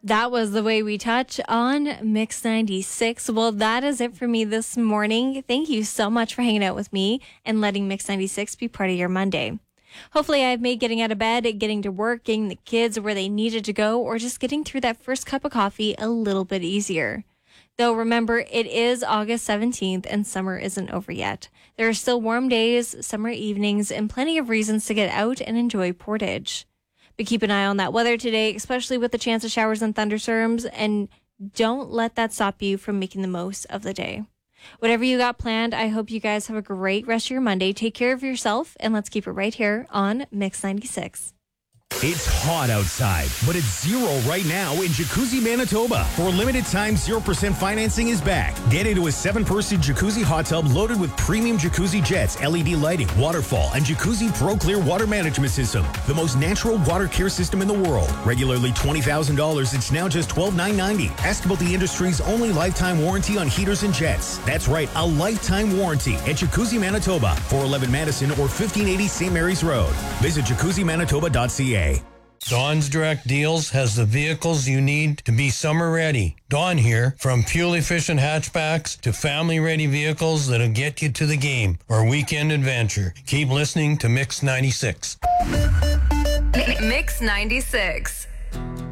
That was The Way We Touch on Mix 96. Well, that is it for me this morning. Thank you so much for hanging out with me and letting Mix 96 be part of your Monday. Hopefully I've made getting out of bed, getting to work, getting the kids where they needed to go, or just getting through that first cup of coffee a little bit easier. Though remember, it is August 17th and summer isn't over yet. There are still warm days, summer evenings, and plenty of reasons to get out and enjoy Portage. But keep an eye on that weather today, especially with the chance of showers and thunderstorms, and don't let that stop you from making the most of the day. Whatever you got planned, I hope you guys have a great rest of your Monday. Take care of yourself, and let's keep it right here on Mix 96. It's hot outside, but it's zero right now in Jacuzzi, Manitoba. For a limited time, 0% financing is back. Get into a 7-person jacuzzi hot tub loaded with premium jacuzzi jets, LED lighting, waterfall, and Jacuzzi Pro Clear water management system. The most natural water care system in the world. Regularly $20,000, it's now just $12,990. Ask about the industry's only lifetime warranty on heaters and jets. That's right, a lifetime warranty at Jacuzzi, Manitoba, 411 Madison or 1580 St. Mary's Road. Visit jacuzzimanitoba.ca. Dawn's Direct Deals has the vehicles you need to be summer ready. Dawn here, from fuel-efficient hatchbacks to family-ready vehicles that'll get you to the game or weekend adventure. Keep listening to Mix 96. Mix 96.